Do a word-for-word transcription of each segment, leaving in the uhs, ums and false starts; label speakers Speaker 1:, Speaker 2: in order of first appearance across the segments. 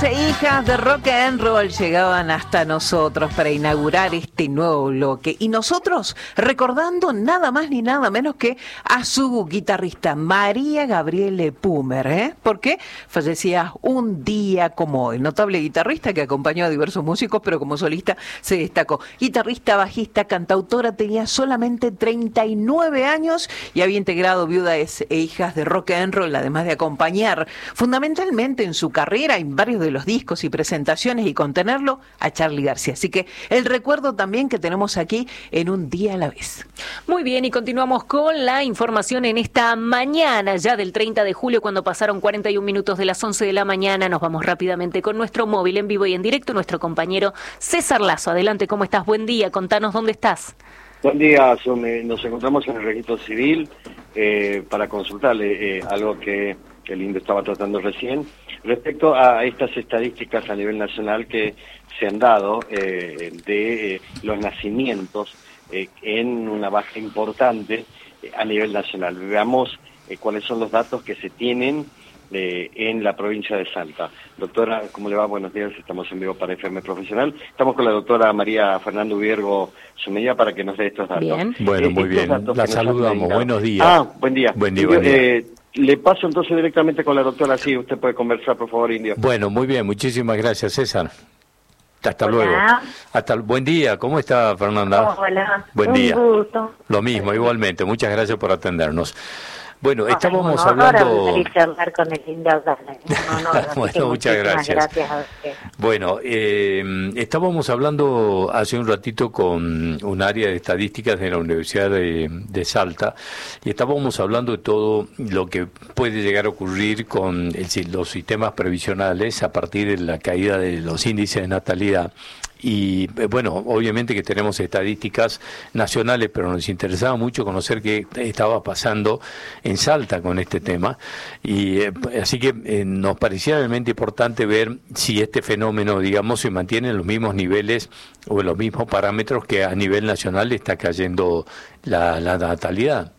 Speaker 1: Hijas de rock and roll llegaban hasta nosotros para inaugurar este nuevo bloque y nosotros recordando nada más ni nada menos que a su guitarrista María Gabriele Pumer, ¿eh? Porque fallecía un día como hoy. Notable guitarrista que acompañó a diversos músicos, pero como solista se destacó. Guitarrista, bajista, cantautora, tenía solamente treinta y nueve años y había integrado Viudas e Hijas de rock and roll, además de acompañar fundamentalmente en su carrera en varios de los discos y presentaciones y contenerlo a Charly García. Así que el recuerdo también que tenemos aquí en Un Día a la Vez.
Speaker 2: Muy bien, y continuamos con la información en esta mañana ya del treinta de julio, cuando pasaron cuarenta y un minutos de las once de la mañana. Nos vamos rápidamente con nuestro móvil en vivo y en directo, nuestro compañero César Lazo. Adelante, ¿cómo estás? Buen día, contanos dónde estás.
Speaker 3: Buen día, nos encontramos en el registro civil eh, para consultarle eh, algo que, que el I N D E estaba tratando recién. Respecto a estas estadísticas a nivel nacional que se han dado eh, de eh, los nacimientos eh, en una baja importante eh, a nivel nacional. Veamos eh, cuáles son los datos que se tienen eh, en la provincia de Salta. Doctora, ¿cómo le va? Buenos días, estamos en vivo para F M Profesional. Estamos con la doctora María Fernanda Viergo Sumella para que nos dé estos datos.
Speaker 2: Bien.
Speaker 4: Bueno,
Speaker 3: Eh,
Speaker 4: muy bien, la saludamos. Buenos días.
Speaker 3: Ah, buen día.
Speaker 4: Buen día, buen día.
Speaker 3: Eh, Le paso entonces directamente con la doctora, sí, usted puede conversar, por favor, Indio.
Speaker 4: Bueno, muy bien, muchísimas gracias, César. Hasta
Speaker 5: Hola.
Speaker 4: luego. Hasta buen día, ¿cómo está, Fernanda?
Speaker 5: Hola,
Speaker 4: buen
Speaker 5: un
Speaker 4: día.
Speaker 5: gusto.
Speaker 4: Lo mismo, igualmente, muchas gracias por atendernos. Bueno,
Speaker 5: Ay,
Speaker 4: estábamos
Speaker 5: bueno,
Speaker 4: hablando...
Speaker 5: Ahora me charlar con el Indio Abdala. No, no,
Speaker 4: bueno, muchas gracias.
Speaker 5: gracias a usted.
Speaker 4: Bueno, eh, estábamos hablando hace un ratito con un área de estadísticas de la Universidad de, de Salta y estábamos hablando de todo lo que puede llegar a ocurrir con el, los sistemas previsionales a partir de la caída de los índices de natalidad. Y bueno, obviamente que tenemos estadísticas nacionales, pero nos interesaba mucho conocer qué estaba pasando en Salta con este tema. Y eh, así que eh, nos parecía realmente importante ver si este fenómeno, digamos, se mantiene en los mismos niveles o en los mismos parámetros que a nivel nacional está cayendo la, la natalidad.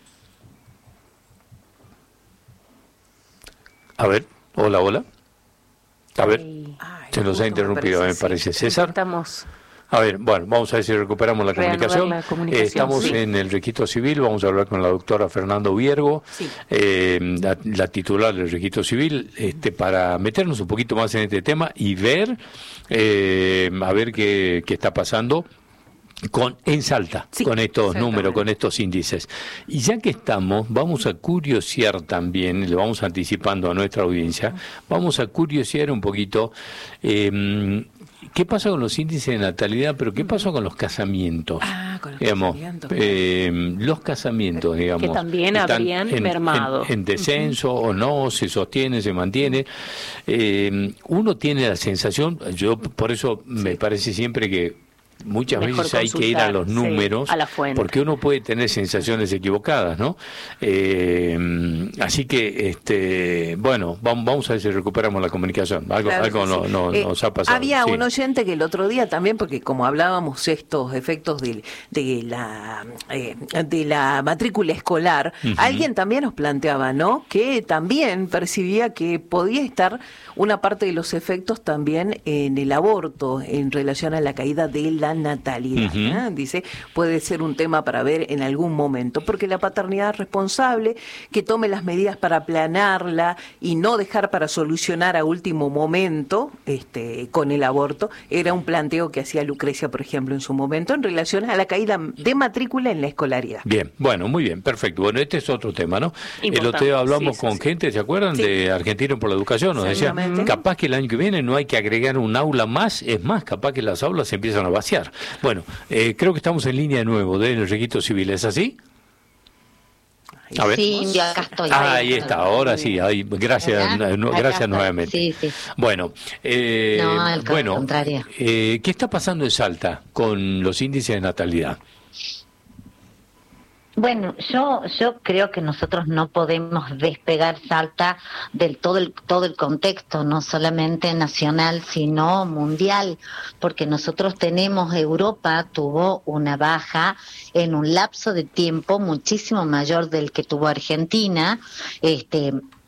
Speaker 4: A ver, hola, hola. A ver.
Speaker 2: Ay,
Speaker 4: Se nos ha interrumpido, me parece, me parece. César.
Speaker 2: Estamos...
Speaker 4: A ver, bueno, vamos a ver si recuperamos la comunicación.
Speaker 2: La comunicación
Speaker 4: eh, estamos
Speaker 2: sí.
Speaker 4: en el registro civil, vamos a hablar con la doctora Fernanda Viergo,
Speaker 2: sí.
Speaker 4: eh, la, la titular del registro civil, este, para meternos un poquito más en este tema y ver, eh, a ver qué, qué está pasando con en Salta, sí, con estos números, con estos índices. Y ya que estamos, vamos a curiosear también, le vamos anticipando a nuestra audiencia, vamos a curiosear un poquito eh, qué pasa con los índices de natalidad, pero qué pasa con los casamientos.
Speaker 2: Ah, con los
Speaker 4: digamos,
Speaker 2: casamientos.
Speaker 4: Eh, los casamientos, digamos.
Speaker 2: Que también habrían
Speaker 4: en,
Speaker 2: mermado.
Speaker 4: En, en descenso uh-huh. o no, se sostiene, se mantiene. Eh, uno tiene la sensación, yo por eso sí. me parece siempre que muchas Mejor veces hay que ir a los números,
Speaker 2: sí, a la fuente.
Speaker 4: Porque uno puede tener sensaciones equivocadas, ¿no? Eh, así que, este, bueno, vamos, vamos a ver si recuperamos la comunicación. Algo,
Speaker 1: claro
Speaker 4: algo no,
Speaker 1: sí.
Speaker 4: no,
Speaker 1: eh,
Speaker 4: nos ha pasado.
Speaker 1: Había
Speaker 4: sí.
Speaker 1: un oyente que el otro día también, porque como hablábamos estos efectos de, de la eh, de la matrícula escolar, uh-huh. alguien también nos planteaba, ¿no? Que también percibía que podía estar una parte de los efectos también en el aborto en relación a la caída de la natalidad. Uh-huh. ¿eh? Dice, puede ser un tema para ver en algún momento, porque la paternidad responsable, que tome las medidas para aplanarla y no dejar para solucionar a último momento este, con el aborto, era un planteo que hacía Lucrecia, por ejemplo, en su momento, en relación a la caída de matrícula en la escolaridad.
Speaker 4: Bien, bueno, muy bien, perfecto. Bueno, este es otro tema, ¿no? Importante. El otro día hablamos sí, con sí. gente, ¿se acuerdan? Sí. De Argentinos por la Educación, nos decía, capaz que el año que viene no hay que agregar un aula más, es más, capaz que las aulas se empiezan a vaciar. Bueno, eh, creo que estamos en línea de nuevo del registro civil, ¿es así?
Speaker 5: A ver. Sí, yo acá estoy.
Speaker 4: Ah, ahí está, ahora sí, ahí, gracias, no, gracias nuevamente. Sí, sí. Bueno, eh, no, al bueno contrario. Eh, ¿qué está pasando en Salta con los índices de natalidad?
Speaker 5: Bueno, yo yo creo que nosotros no podemos despegar Salta del todo el todo el contexto, no solamente nacional, sino mundial, porque nosotros tenemos, Europa tuvo una baja en un lapso de tiempo muchísimo mayor del que tuvo Argentina, este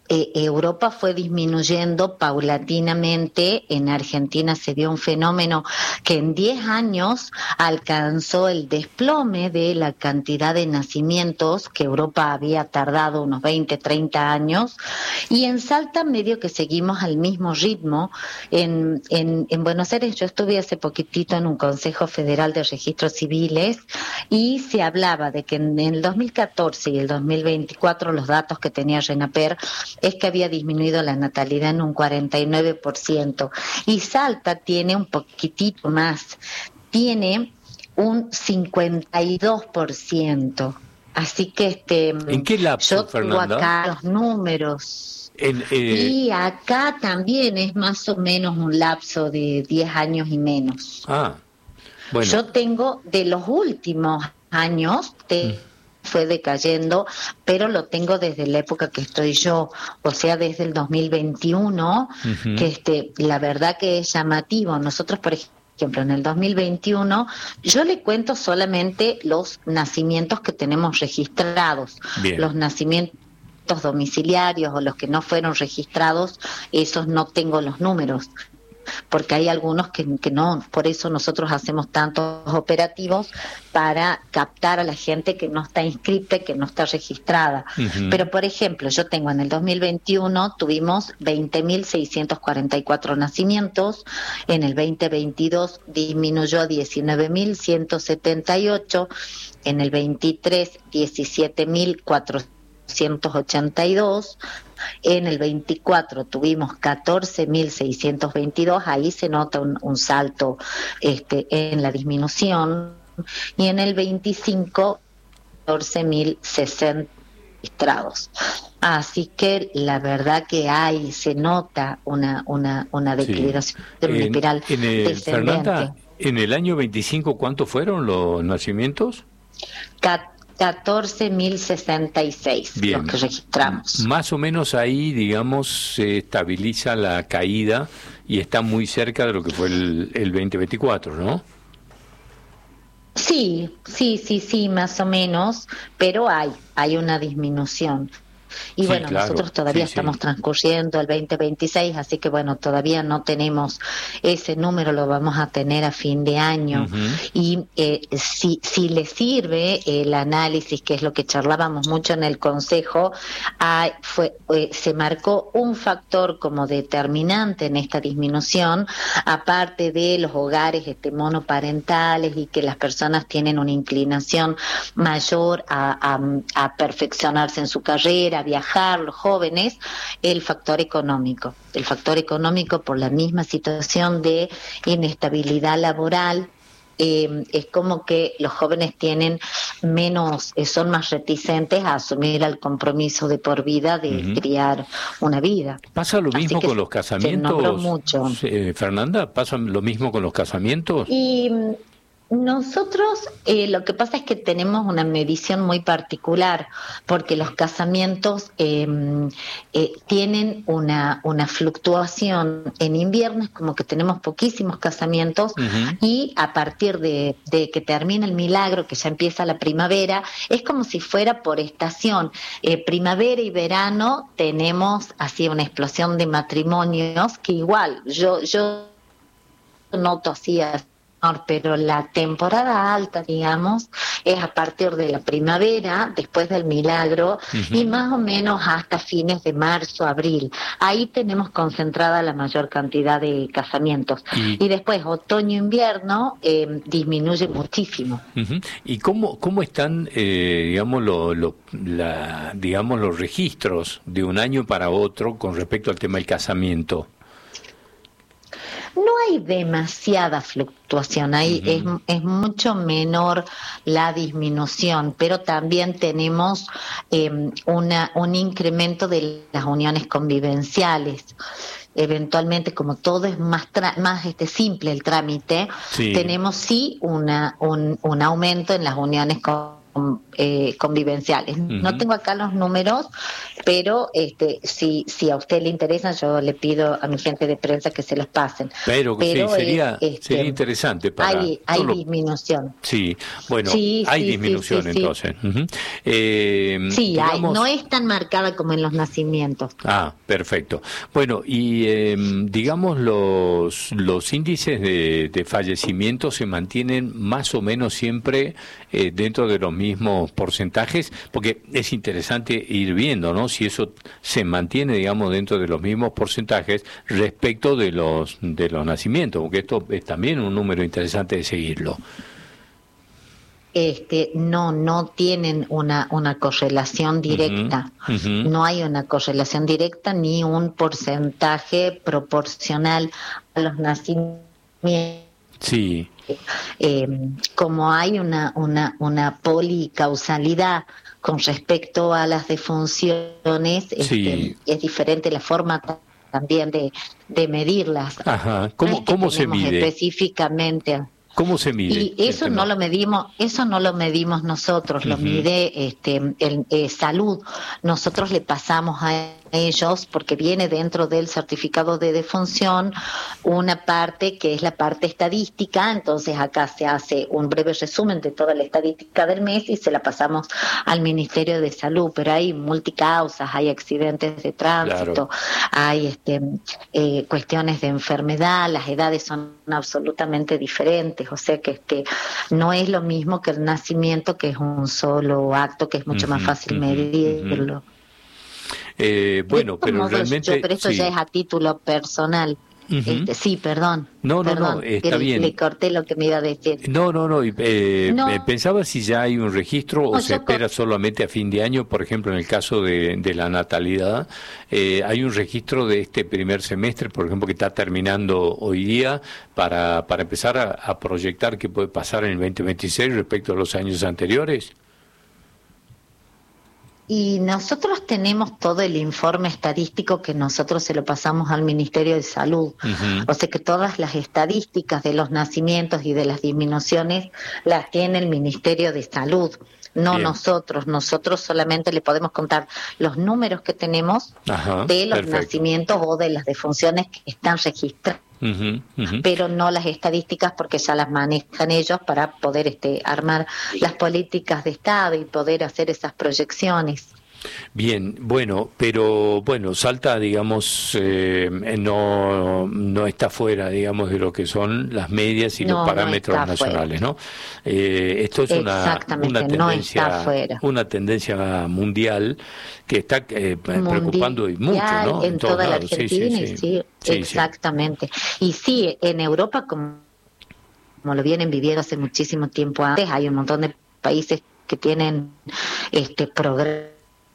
Speaker 5: eh, Europa fue disminuyendo paulatinamente. En Argentina se dio un fenómeno que en diez años alcanzó el desplome de la cantidad de nacimientos, que Europa había tardado unos veinte, treinta años, y en Salta medio que seguimos al mismo ritmo. En, en, en Buenos Aires yo estuve hace poquitito en un Consejo Federal de Registros Civiles y se hablaba de que en el dos mil catorce y el dos mil veinticuatro los datos que tenía RENAPER es que había disminuido la natalidad en un cuarenta y nueve por ciento, y Salta tiene un poquitito más, tiene un cincuenta y dos por ciento. Así que este,
Speaker 4: ¿en qué lapso,
Speaker 5: yo tengo
Speaker 4: Fernanda?
Speaker 5: acá los números.
Speaker 4: En, eh...
Speaker 5: Y acá también es más o menos un lapso de diez años y menos.
Speaker 4: Ah, bueno.
Speaker 5: Yo tengo de los últimos años, te... mm. fue decayendo, pero lo tengo desde la época que estoy yo, o sea, desde el dos mil veintiuno, uh-huh. que este, la verdad que es llamativo. Nosotros, por ejemplo, en el dos mil veintiuno, yo le cuento solamente los nacimientos que tenemos registrados. Bien. Los nacimientos domiciliarios o los que no fueron registrados, esos no tengo los números, porque hay algunos que, que no. Por eso nosotros hacemos tantos operativos para captar a la gente que no está inscrita, que no está registrada. Uh-huh. Pero, por ejemplo, yo tengo en el dos mil veintiuno, tuvimos veinte mil seiscientos cuarenta y cuatro nacimientos, en el veinte veintidós disminuyó a diecinueve mil ciento setenta y ocho, en el veintitrés diecisiete mil cuatrocientos ochenta y dos, en el veinticuatro tuvimos catorce mil seiscientos veintidós, ahí se nota un, un salto este, en la disminución, y en el veinticinco catorce mil sesenta registrados. Así que la verdad que hay, se nota una una una declinación, sí. una espiral
Speaker 4: en, en el,
Speaker 5: descendente.
Speaker 4: Fernanda, en el año veinticinco, ¿cuántos fueron los nacimientos?
Speaker 5: Cat catorce mil sesenta y seis los que registramos.
Speaker 4: Más o menos ahí, digamos, se estabiliza la caída y está muy cerca de lo que fue el, el veinte veinticuatro, ¿no?
Speaker 5: Sí, sí, sí, sí, más o menos, pero hay, hay una disminución. Y sí, bueno, claro. nosotros todavía sí, estamos sí. transcurriendo el veinte veintiséis, así que bueno, todavía no tenemos ese número, lo vamos a tener a fin de año. Uh-huh. Y eh, si, si le sirve el análisis, que es lo que charlábamos mucho en el Consejo, hay, fue, eh, se marcó un factor como determinante en esta disminución, aparte de los hogares este, monoparentales y que las personas tienen una inclinación mayor a, a, a perfeccionarse en su carrera, viajar, los jóvenes, el factor económico. El factor económico, por la misma situación de inestabilidad laboral, eh, es como que los jóvenes tienen menos, eh, son más reticentes a asumir el compromiso de por vida de uh-huh. criar una vida.
Speaker 4: ¿Pasa lo mismo con los casamientos?
Speaker 5: Mucho.
Speaker 4: Eh, Fernanda, ¿pasa lo mismo con los casamientos?
Speaker 5: Y nosotros eh, lo que pasa es que tenemos una medición muy particular, porque los casamientos eh, eh, tienen una, una fluctuación. En invierno es como que tenemos poquísimos casamientos, uh-huh. y a partir de, de que termina el milagro, que ya empieza la primavera, es como si fuera por estación. Eh, primavera y verano tenemos así una explosión de matrimonios que igual yo, yo noto así, pero la temporada alta, digamos, es a partir de la primavera, después del milagro, uh-huh. y más o menos hasta fines de marzo, abril. Ahí tenemos concentrada la mayor cantidad de casamientos. Y, y después, otoño-invierno, eh, disminuye muchísimo.
Speaker 4: Uh-huh. ¿Y cómo, cómo están, eh, digamos, lo, lo, la, digamos, los registros de un año para otro con respecto al tema del casamiento?
Speaker 5: No hay demasiada fluctuación, ahí uh-huh. es, es mucho menor la disminución, pero también tenemos eh, una, un incremento de las uniones convivenciales. Eventualmente, como todo es más tra- más este simple el trámite, sí. tenemos sí una un, un aumento en las uniones convivenciales. eh, convivenciales. Uh-huh. No tengo acá los números, pero este, si, si a usted le interesa, yo le pido a mi gente de prensa que se los pasen.
Speaker 4: Pero, pero sí, sería, eh, este, sería interesante para...
Speaker 5: Hay, hay
Speaker 4: lo...
Speaker 5: disminución.
Speaker 4: Sí, bueno,
Speaker 5: sí,
Speaker 4: hay
Speaker 5: sí,
Speaker 4: disminución
Speaker 5: sí, sí,
Speaker 4: entonces. Sí, uh-huh. eh,
Speaker 5: sí
Speaker 4: digamos...
Speaker 5: hay, no es tan marcada como en los nacimientos.
Speaker 4: Ah, perfecto. Bueno, y eh, digamos los, los índices de, de fallecimiento se mantienen más o menos siempre eh, dentro de los mismos porcentajes, porque es interesante ir viendo, ¿no? Si eso se mantiene, digamos, dentro de los mismos porcentajes respecto de los de los nacimientos, porque esto es también un número interesante de seguirlo.
Speaker 5: Este, no, no tienen una, una correlación directa. Uh-huh, uh-huh. No hay una correlación directa ni un porcentaje proporcional a los nacimientos.
Speaker 4: Sí.
Speaker 5: Eh, como hay una, una, una policausalidad con respecto a las defunciones,
Speaker 4: sí.
Speaker 5: este, es diferente la forma también de, de medirlas.
Speaker 4: Ajá. ¿Cómo,
Speaker 5: no
Speaker 4: cómo se mide?
Speaker 5: Específicamente.
Speaker 4: ¿Cómo se mide?
Speaker 5: Y eso no lo medimos, eso no lo medimos nosotros, uh-huh. Lo mide este el, eh, salud. Nosotros le pasamos a ellos, porque viene dentro del certificado de defunción una parte que es la parte estadística, entonces acá se hace un breve resumen de toda la estadística del mes y se la pasamos al Ministerio de Salud, pero hay multicausas, hay accidentes de tránsito, claro. Hay este eh, cuestiones de enfermedad, las edades son absolutamente diferentes, o sea que este no es lo mismo que el nacimiento, que es un solo acto, que es mucho uh-huh, más fácil uh-huh, medirlo. Uh-huh.
Speaker 4: Eh, bueno, pero
Speaker 5: modo,
Speaker 4: realmente...
Speaker 5: Yo, pero esto sí. Ya es a título personal. Uh-huh. Este, sí, perdón.
Speaker 4: No, no,
Speaker 5: perdón,
Speaker 4: no, está
Speaker 5: le,
Speaker 4: bien.
Speaker 5: Le corté lo que me iba a decir.
Speaker 4: No, no, no. Eh,
Speaker 5: no.
Speaker 4: Pensaba si ya hay un registro o
Speaker 5: no,
Speaker 4: se espera co- solamente a fin de año, por ejemplo, en el caso de, de la natalidad. Eh, ¿Hay un registro de este primer semestre, por ejemplo, que está terminando hoy día, para, para empezar a, a proyectar qué puede pasar en el veinte veintiséis respecto a los años anteriores?
Speaker 5: Y nosotros tenemos todo el informe estadístico que nosotros se lo pasamos al Ministerio de Salud. Uh-huh. O sea que todas las estadísticas de los nacimientos y de las disminuciones las tiene el Ministerio de Salud. No Bien. nosotros, nosotros solamente le podemos contar los números que tenemos Ajá, de los perfecto. nacimientos o de las defunciones que están registradas. Uh-huh, uh-huh. Pero no las estadísticas, porque ya las manejan ellos para poder este armar las políticas de Estado y poder hacer esas proyecciones.
Speaker 4: Bien, bueno, pero bueno, Salta, digamos, eh, no no está fuera, digamos, de lo que son las medias y no, los parámetros no nacionales, fuera. ¿no? Eh, esto es una, una tendencia, no una tendencia mundial que está eh, preocupando y mucho, ¿no?
Speaker 5: En, en toda la
Speaker 4: lados.
Speaker 5: Argentina,
Speaker 4: sí, sí, sí.
Speaker 5: sí, sí exactamente. Sí. Y sí, en Europa, como, como lo vienen viviendo hace muchísimo tiempo antes, hay un montón de países que tienen este programas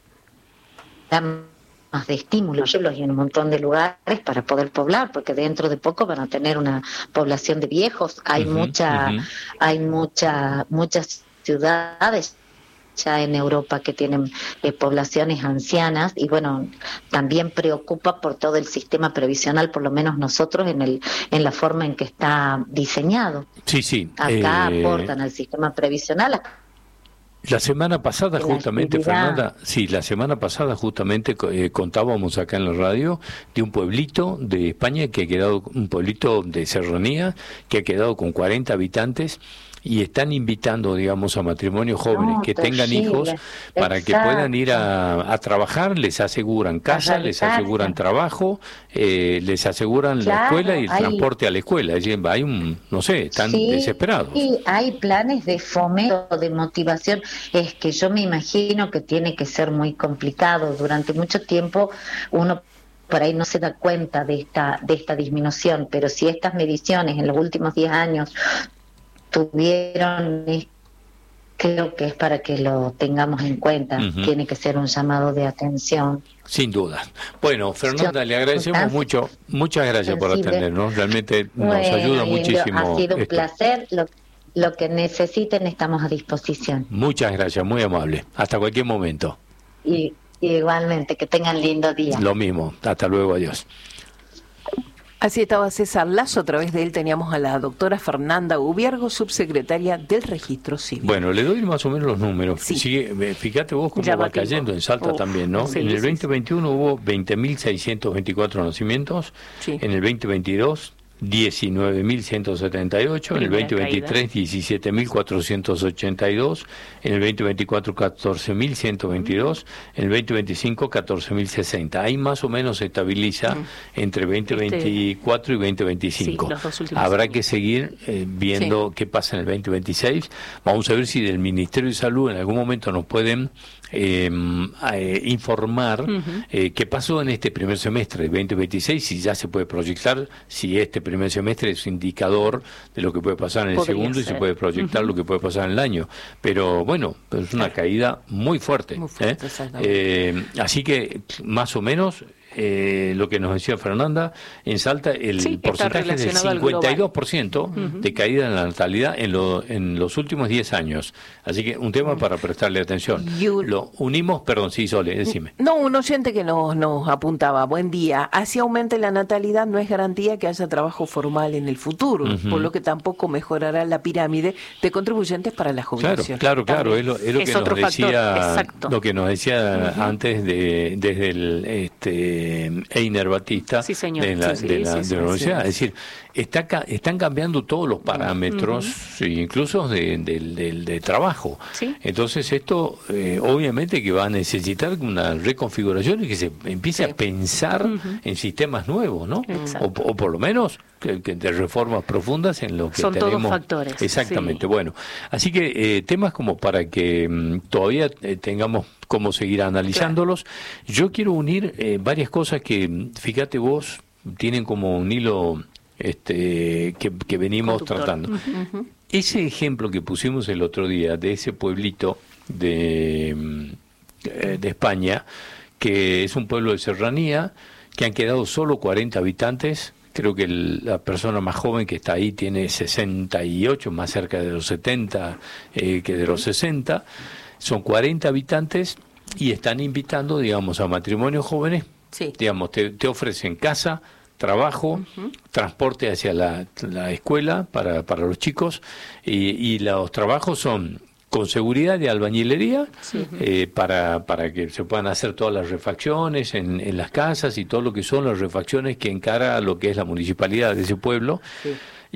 Speaker 5: más de estímulos y en un montón de lugares para poder poblar, porque dentro de poco van a tener una población de viejos. Hay uh-huh, mucha, uh-huh. hay mucha, muchas ciudades ya en Europa que tienen eh, poblaciones ancianas, y bueno, también preocupa por todo el sistema previsional, por lo menos nosotros en el en la forma en que está diseñado.
Speaker 4: Sí, sí.
Speaker 5: Acá
Speaker 4: eh...
Speaker 5: aportan al sistema previsional.
Speaker 4: La semana pasada justamente, Fernanda, sí, la semana pasada justamente eh, contábamos acá en la radio de un pueblito de España que ha quedado, un pueblito de serranía, que ha quedado con cuarenta habitantes, y están invitando, digamos, a matrimonios jóvenes no, que tengan hijos para Exacto. que puedan ir a, a trabajar, les aseguran casa, les aseguran trabajo, eh, les aseguran claro, la escuela y el hay, transporte a la escuela. Es decir, hay un, no sé, están sí, desesperados.
Speaker 5: Sí, hay planes de fomento, de motivación. Es que yo me imagino que tiene que ser muy complicado. Durante mucho tiempo uno por ahí no se da cuenta de esta, de esta disminución, pero si estas mediciones en los últimos diez años tuvieron, creo que es para que lo tengamos en cuenta. Uh-huh. Tiene que ser un llamado de atención.
Speaker 4: Sin duda. Bueno, Fernanda, le agradecemos mucho, muchas gracias por atendernos, realmente nos bueno, ayuda muchísimo.
Speaker 5: Ha sido un
Speaker 4: esto.
Speaker 5: placer, lo, lo que necesiten estamos a disposición.
Speaker 4: Muchas gracias, muy amable. Hasta cualquier momento.
Speaker 5: Y igualmente, que tengan lindo día.
Speaker 4: Lo mismo, hasta luego, adiós.
Speaker 1: Así estaba César Lazo, a través de él teníamos a la doctora Fernanda Ubiergo, subsecretaria del Registro Civil.
Speaker 4: Bueno, le doy más o menos los números.
Speaker 1: Sí.
Speaker 4: Sigue, fíjate vos cómo
Speaker 2: Ya
Speaker 4: va
Speaker 2: va tiempo.
Speaker 4: cayendo en Salta
Speaker 2: Uf,
Speaker 4: también, ¿no?
Speaker 2: sí,
Speaker 4: en el
Speaker 2: sí,
Speaker 4: veinte veintiuno hubo veinte mil seiscientos veinticuatro nacimientos,
Speaker 1: Sí.
Speaker 4: en el veinte veintidós diecinueve mil ciento setenta y ocho, en el
Speaker 2: Primera
Speaker 4: veinte veintitrés
Speaker 2: caída.
Speaker 4: diecisiete mil cuatrocientos ochenta y dos, en el veinte veinticuatro catorce mil ciento veintidós, en el veinte veinticinco catorce mil sesenta. Ahí más o menos se estabiliza
Speaker 2: Mm.
Speaker 4: entre veinte veinticuatro y veinte veinticinco.
Speaker 2: Sí, los dos últimos
Speaker 4: Habrá
Speaker 2: años.
Speaker 4: que seguir eh, viendo qué pasa en el veinte veintiséis. Vamos a ver si del Ministerio de Salud en algún momento nos pueden eh, eh, informar
Speaker 2: Ujú.
Speaker 4: eh, qué pasó en este primer semestre del veinte veintiséis, si ya se puede proyectar, si este primer semestre es indicador de lo que puede pasar en el
Speaker 2: Podría
Speaker 4: segundo y se
Speaker 2: ser.
Speaker 4: puede proyectar
Speaker 2: Ujú.
Speaker 4: lo que puede pasar en el año. Pero bueno, es una caída muy fuerte.
Speaker 1: Muy fuerte,
Speaker 4: ¿eh?
Speaker 1: exactamente.
Speaker 4: Eh, así que más o menos eh, lo que nos decía Fernanda, en Salta el
Speaker 2: Sí, está
Speaker 4: porcentaje es del
Speaker 2: relacionado al
Speaker 4: cincuenta y dos por ciento de caída en la natalidad en, lo, en los últimos diez años. Así que un tema para prestarle atención.
Speaker 1: Y un-
Speaker 4: Lo unimos, perdón, sí, Sole, decime.
Speaker 1: No, un oyente que nos, nos apuntaba, buen día, así aumente la natalidad no es garantía que haya trabajo formal en el futuro,
Speaker 4: Ujú.
Speaker 1: por lo que tampoco mejorará la pirámide de contribuyentes para la
Speaker 4: Claro,
Speaker 1: jubilación.
Speaker 4: claro, claro, es
Speaker 2: También.
Speaker 4: lo, es lo
Speaker 2: Es
Speaker 4: que
Speaker 2: otro
Speaker 4: nos
Speaker 2: factor,
Speaker 4: decía,
Speaker 2: exacto.
Speaker 4: lo que nos decía antes de desde el este Einer Batista
Speaker 2: Sí, señor.
Speaker 4: de la,
Speaker 2: Sí,
Speaker 4: de
Speaker 2: sí,
Speaker 4: la,
Speaker 2: sí,
Speaker 4: de
Speaker 2: sí,
Speaker 4: la universidad.
Speaker 1: sí.
Speaker 4: Es decir, está ca- están cambiando todos los parámetros, incluso de, del del- de trabajo.
Speaker 2: Sí.
Speaker 4: Entonces esto eh, obviamente que va a necesitar una reconfiguración y que se empiece
Speaker 1: Sí.
Speaker 4: a pensar en sistemas nuevos, ¿no?
Speaker 2: Exacto.
Speaker 4: O, o por lo menos que, que de reformas profundas en lo que
Speaker 2: Son todos
Speaker 4: tenemos.
Speaker 2: factores,
Speaker 4: Exactamente.
Speaker 2: sí.
Speaker 4: Bueno, así que eh, temas como para que mm, todavía eh, tengamos cómo seguir analizándolos. Yo quiero unir eh, varias cosas que, mm, fíjate vos, tienen como un hilo este, que, que venimos
Speaker 2: Conductor.
Speaker 4: tratando. Ese ejemplo que pusimos el otro día de ese pueblito de, mm, eh, de España, que es un pueblo de serranía, que han quedado solo cuarenta habitantes. Creo que el- la persona más joven que está ahí tiene sesenta y ocho, más cerca de los setenta eh, que de los sesenta. Son cuarenta habitantes y están invitando, digamos, a matrimonios jóvenes.
Speaker 1: Sí.
Speaker 4: Digamos, te, te ofrecen casa, trabajo, transporte hacia la, la escuela para, para los chicos y, y los trabajos son con seguridad de albañilería eh, para, para que se puedan hacer todas las refacciones en, en las casas y todo lo que son las refacciones que encara lo que es la municipalidad de ese pueblo.
Speaker 1: Sí.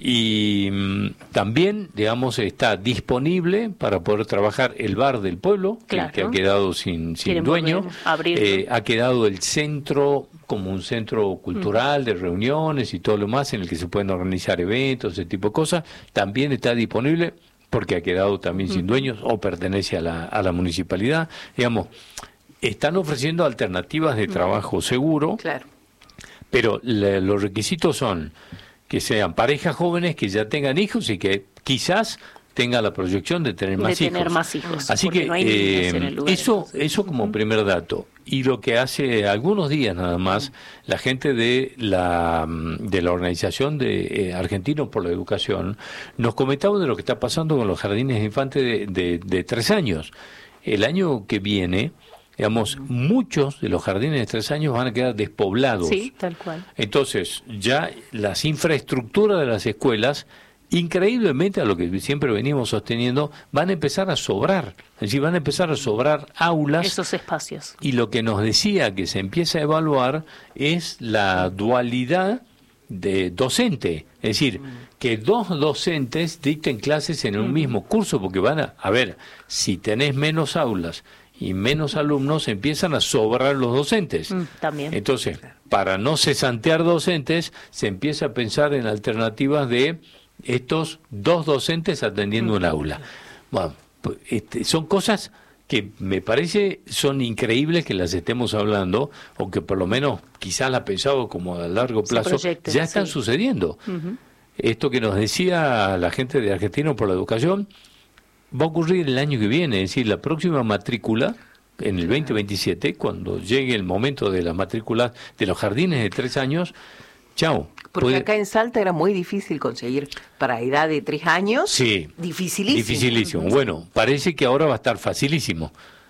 Speaker 4: Y mm, también, digamos, está disponible para poder trabajar el bar del pueblo, que-
Speaker 2: Claro.
Speaker 4: que, ha quedado sin, sin
Speaker 2: Quieren
Speaker 4: dueño.
Speaker 2: volver a abrirlo.
Speaker 4: Eh, ha quedado el centro como un centro cultural de reuniones y todo lo más en el que se pueden organizar eventos, ese tipo de cosas. También está disponible porque ha quedado también sin dueños o pertenece a la, a la municipalidad. Digamos, están ofreciendo alternativas de trabajo seguro,
Speaker 1: Claro.
Speaker 4: pero le- los requisitos son que sean parejas jóvenes que ya tengan hijos y que quizás tengan la proyección de tener
Speaker 2: De
Speaker 4: más
Speaker 2: tener
Speaker 4: hijos.
Speaker 2: más hijos,
Speaker 4: Así
Speaker 2: porque
Speaker 4: que
Speaker 2: no hay niños
Speaker 4: eh,
Speaker 2: en el lugar,
Speaker 4: eso,
Speaker 2: entonces.
Speaker 4: eso como primer dato. Y lo que hace algunos días nada más, la gente de la, mm, de la Organización de eh, Argentinos por la Educación nos comentaba de lo que está pasando con los jardines de infantes de, de, de tres años. El año que viene, digamos, muchos de los jardines de tres años van a quedar despoblados.
Speaker 2: Sí, tal cual.
Speaker 4: Entonces, ya las infraestructuras de las escuelas, increíblemente a lo que siempre venimos sosteniendo, van a empezar a sobrar. Es decir, van a empezar a sobrar aulas.
Speaker 2: Esos espacios.
Speaker 4: Y lo que nos decía que se empieza a evaluar es la dualidad de docente. Es decir, que dos docentes dicten clases en un mismo curso, porque van a, a ver, si tenés menos aulas y menos alumnos, empiezan a sobrar los docentes.
Speaker 2: Mm, también.
Speaker 4: Entonces, para no cesantear docentes, se empieza a pensar en alternativas de estos dos docentes atendiendo un aula. Bueno, pues, este, son cosas que me parece son increíbles que las estemos hablando, o que por lo menos quizás las pensado como a largo
Speaker 2: Se
Speaker 4: plazo,
Speaker 2: proyecten,
Speaker 4: ya están
Speaker 2: sí.
Speaker 4: sucediendo.
Speaker 2: Ujú.
Speaker 4: Esto que nos decía la gente de Argentinos por la Educación va a ocurrir el año que viene, es decir, la próxima matrícula en el veinte veintisiete, cuando llegue el momento de la matrícula de los jardines de tres años, chao.
Speaker 1: Porque
Speaker 4: puede-
Speaker 1: acá en Salta era muy difícil conseguir para edad de tres años.
Speaker 4: Sí.
Speaker 1: Dificilísimo.
Speaker 4: Dificilísimo. Bueno, parece que ahora va a estar facilísimo.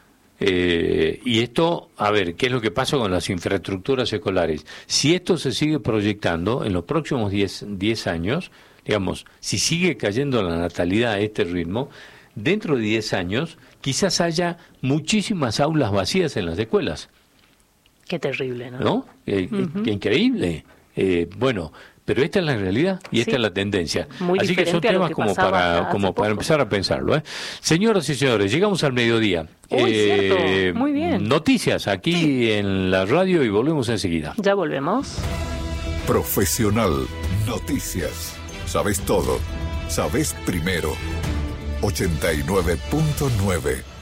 Speaker 4: Eh, y esto, a ver, ¿qué es lo que pasa con las infraestructuras escolares? Si esto se sigue proyectando en los próximos diez años, digamos, si sigue cayendo la natalidad a este ritmo, dentro de diez años quizás haya muchísimas aulas vacías en las escuelas.
Speaker 2: Qué terrible, ¿no?
Speaker 4: ¿No? Eh, uh-huh. Qué increíble. Eh, bueno, pero esta es la realidad y esta sí. es la tendencia.
Speaker 2: Muy
Speaker 4: Así que son temas que como para como para empezar a pensarlo. ¿eh? Señoras y señores, llegamos al mediodía.
Speaker 2: Uy, eh, cierto. Muy bien.
Speaker 4: Noticias aquí sí. en la radio y volvemos enseguida.
Speaker 2: Ya volvemos.
Speaker 6: Profesional. Noticias. Sabes todo. Sabes primero. ochenta y nueve punto nueve